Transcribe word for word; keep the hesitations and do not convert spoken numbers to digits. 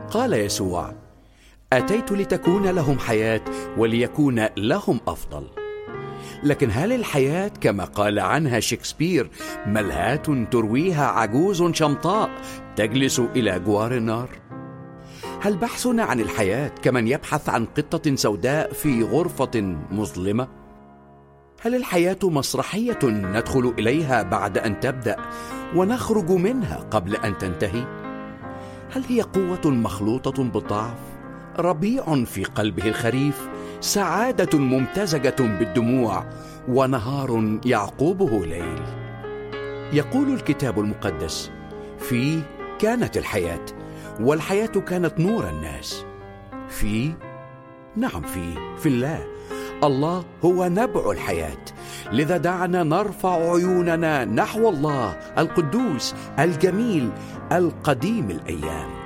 قال يسوع: أتيت لتكون لهم حياة وليكون لهم أفضل. لكن هل الحياة كما قال عنها شكسبير ملهاة ترويها عجوز شمطاء تجلس إلى جوار النار؟ هل بحثنا عن الحياة كمن يبحث عن قطة سوداء في غرفة مظلمة؟ هل الحياة مسرحية ندخل إليها بعد أن تبدأ ونخرج منها قبل أن تنتهي؟ هل هي قوة مخلوطة بالضعف، ربيع في قلبه الخريف، سعادة ممتزجة بالدموع، ونهار يعقوبه ليل؟ يقول الكتاب المقدس: فيه كانت الحياة، والحياة كانت نور الناس. في نعم في في الله. الله هو نبع الحياة، لذا دعنا نرفع عيوننا نحو الله القدوس الجميل القديم الأيام.